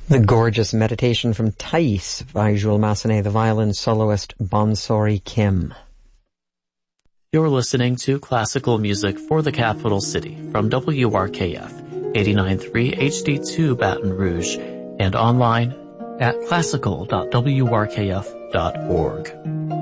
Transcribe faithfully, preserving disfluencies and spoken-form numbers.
The gorgeous meditation from Thais by Jules Massenet, the violin soloist Bonsori Kim. You're listening to classical music for the capital city from W R K F, eighty-nine point three H D two Baton Rouge, and online at classical dot w r k f dot org.